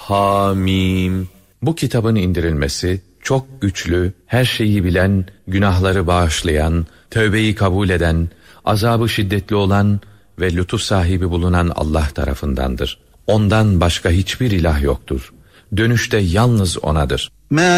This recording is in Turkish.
Hamim. Bu kitabın indirilmesi çok güçlü, her şeyi bilen, günahları bağışlayan, tövbeyi kabul eden, azabı şiddetli olan ve lütuf sahibi bulunan Allah tarafındandır. Ondan başka hiçbir ilah yoktur. Dönüşte yalnız O'nadır.